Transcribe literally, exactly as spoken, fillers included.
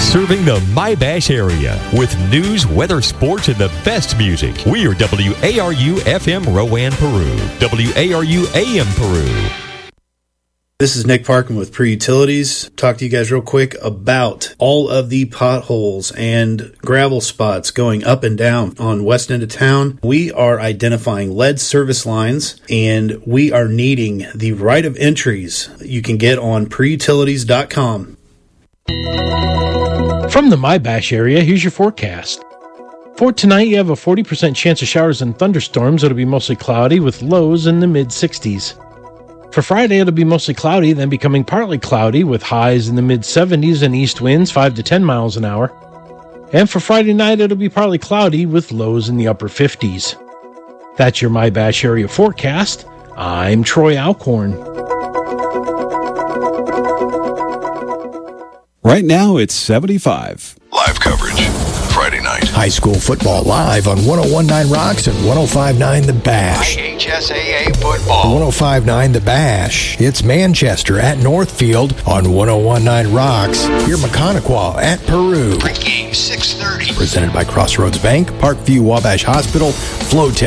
Serving the My-Bash area with news, weather, sports, and the best music. We are W A R U F M Rowan, Peru. W A R U A M Peru. This is Nick Parkin with Pre Utilities. Talk to you guys real quick about all of the potholes and gravel spots going up and down on west end of town. We are identifying lead service lines, and we are needing the right of entries you can get on pre utilities dot com. From the My-Bash area, here's your forecast. For tonight, you have a forty percent chance of showers and thunderstorms. It'll be mostly cloudy with lows in the mid-sixties. For Friday, it'll be mostly cloudy, then becoming partly cloudy with highs in the mid-seventies and east winds five to ten miles an hour. And for Friday night, it'll be partly cloudy with lows in the upper fifties. That's your My-Bash area forecast. I'm Troy Alcorn. Right now, it's seventy-five. Live coverage, Friday night. High school football live on one oh one point nine Rocks and one oh five point nine The Bash. I H S A A football. one oh five point nine The Bash. It's Manchester at Northfield on one oh one point nine Rocks. Here, Mechaniqua at Peru. Pregame six thirty. Presented by Crossroads Bank, Parkview Wabash Hospital, Flowtech.